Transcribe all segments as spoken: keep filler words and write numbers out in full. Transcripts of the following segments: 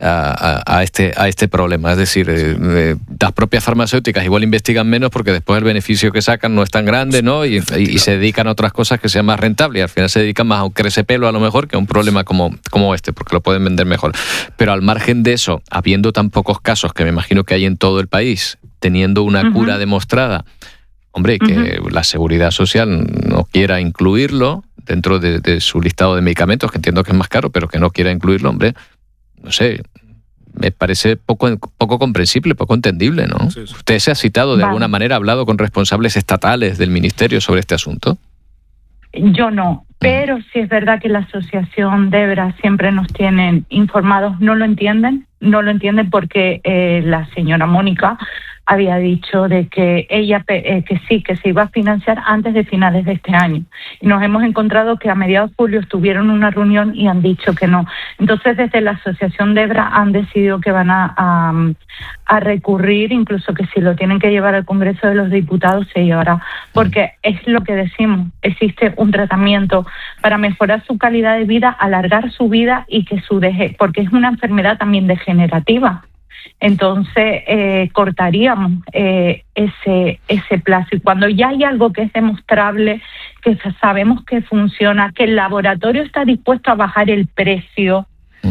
a, a, a, este, a este problema. Es decir, eh, eh, las propias farmacéuticas igual investigan menos porque después el beneficio que sacan no es tan grande, ¿no? Y, y, y se dedican a otras cosas que sean más rentables. Y al final se dedican más a un crecepelo a lo mejor que a un problema como, como este, porque lo pueden vender mejor. Pero al margen de eso, habiendo tan pocos casos que me imagino que hay en todo el país, teniendo una uh-huh. cura demostrada, hombre, que uh-huh. la Seguridad Social no quiera incluirlo dentro de, de su listado de medicamentos, que entiendo que es más caro, pero que no quiera incluirlo, hombre, no sé, me parece poco, poco comprensible, poco entendible, ¿no? Sí, sí. ¿Usted se ha citado de vale. alguna manera, ha hablado con responsables estatales del Ministerio sobre este asunto? Yo no, pero sí es verdad que la Asociación Debra siempre nos tienen informados, no lo entienden, no lo entienden porque eh, la señora Mónica había dicho de que ella eh, que sí, que se iba a financiar antes de finales de este año. Y nos hemos encontrado que a mediados de julio estuvieron en una reunión y han dicho que no. Entonces, desde la Asociación Debra han decidido que van a, a, a recurrir, incluso que si lo tienen que llevar al Congreso de los Diputados, se llevará. Porque es lo que decimos, existe un tratamiento para mejorar su calidad de vida, alargar su vida y que su deje, porque es una enfermedad también degenerativa. Entonces eh, cortaríamos eh, ese ese plazo y cuando ya hay algo que es demostrable, que sabemos que funciona, que el laboratorio está dispuesto a bajar el precio, mm.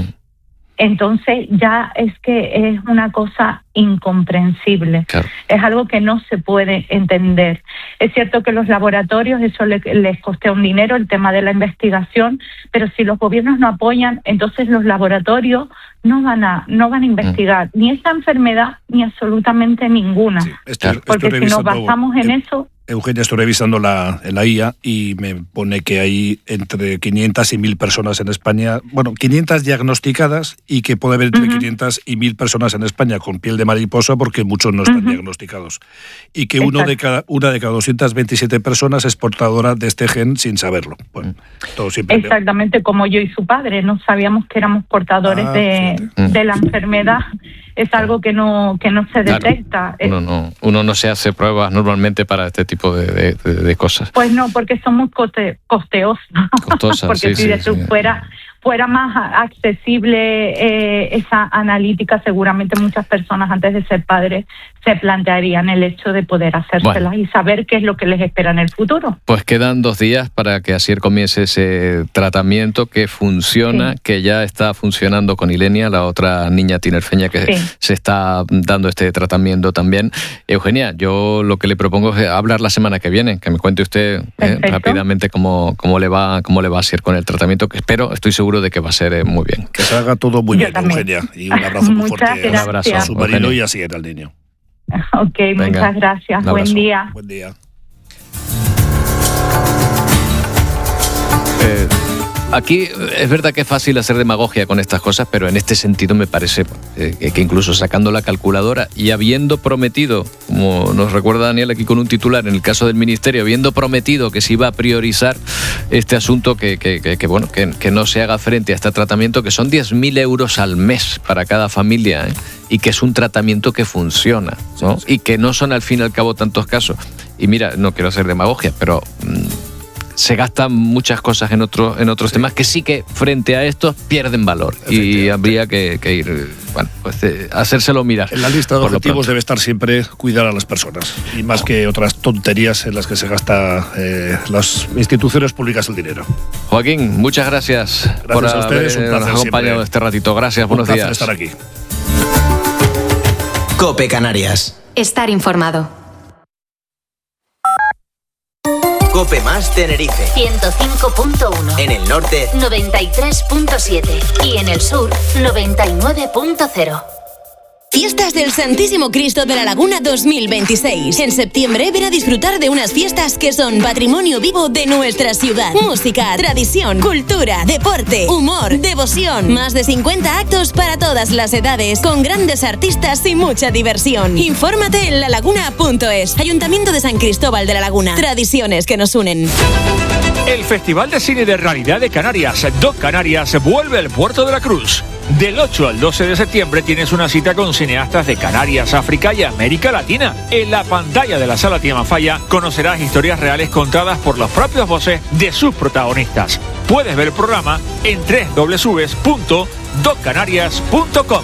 entonces ya es que es una cosa incomprensible. Claro. Es algo que no se puede entender. Es cierto que los laboratorios, eso les, les costea un dinero, el tema de la investigación, pero si los gobiernos no apoyan, entonces los laboratorios no van a no van a investigar mm. ni esta enfermedad ni absolutamente ninguna. Sí, estoy, porque estoy si nos basamos en eh, eso... Eugenia, estoy revisando la, la I A y me pone que hay entre quinientas y mil personas en España, bueno, quinientas diagnosticadas y que puede haber entre uh-huh. quinientas y mil personas en España con piel de mariposa porque muchos no están uh-huh. diagnosticados. Y que uno de cada, una de cada doscientas veintisiete personas es portadora de este gen sin saberlo. Bueno, todo siempre exactamente como yo y su padre, no sabíamos que éramos portadores ah, de, de la enfermedad. Es algo que no que no se detecta. Claro. Uno, no, uno no se hace pruebas normalmente para este tipo de, de, de cosas. Pues no, porque son muy coste, costeosos. Costosas, porque sí, si sí, de sí. fuera fuera más accesible eh, esa analítica, seguramente muchas personas antes de ser padres se plantearían el hecho de poder hacérselas bueno. y saber qué es lo que les espera en el futuro. Pues quedan dos días para que Asier comience ese tratamiento que funciona, sí. que ya está funcionando con Ilenia, la otra niña tinerfeña que sí. se está dando este tratamiento también. Eugenia, yo lo que le propongo es hablar la semana que viene, que me cuente usted eh, rápidamente cómo, cómo le va cómo le va a Asier con el tratamiento, que espero, estoy seguro de que va a ser eh, muy bien. Que se haga todo muy yo bien, también. Eugenia. Y un abrazo muy fuerte gracias. Un abrazo a su marido y a Asier, al niño. Ok, venga, muchas gracias. Buen día. Buen día. Eh, aquí es verdad que es fácil hacer demagogia con estas cosas, pero en este sentido me parece eh, que incluso sacando la calculadora y habiendo prometido, como nos recuerda Daniel aquí con un titular, en el caso del Ministerio, habiendo prometido que se iba a priorizar este asunto, que, que, que, que bueno, que, que no se haga frente a este tratamiento, que son diez mil euros al mes para cada familia, ¿eh? Y que es un tratamiento que funciona, ¿no? Sí, sí. Y que no son al fin y al cabo tantos casos. Y mira, no quiero hacer demagogia, pero mmm, se gastan muchas cosas en otros en otros sí. temas que sí que frente a estos pierden valor y habría que, que ir, bueno, pues eh, hacérselo mirar. En la lista de objetivos debe estar siempre cuidar a las personas y más oh. que otras tonterías en las que se gasta eh, las instituciones públicas el dinero. Joaquín, muchas gracias, gracias por a ustedes, haber acompañado siempre. Este ratito. Gracias, buenos días. Un placer estar aquí. COPE Canarias. Estar informado. COPE Más Tenerife. ciento cinco punto uno. En el norte. noventa y tres punto siete. Y en el sur. noventa y nueve punto cero. Fiestas del Santísimo Cristo de la Laguna dos mil veintiséis. En septiembre ven a disfrutar de unas fiestas que son patrimonio vivo de nuestra ciudad. Música, tradición, cultura, deporte, humor, devoción. Más de cincuenta actos para todas las edades, con grandes artistas y mucha diversión. Infórmate en lalaguna punto es. Ayuntamiento de San Cristóbal de la Laguna. Tradiciones que nos unen. El Festival de Cine de Realidad de Canarias, Doc Canarias, vuelve al Puerto de la Cruz. Del ocho al doce de septiembre tienes una cita con cineastas de Canarias, África y América Latina. En la pantalla de la Sala Tiamafaya conocerás historias reales contadas por las propias voces de sus protagonistas. Puedes ver el programa en doble u doble u doble u punto doc canarias punto com.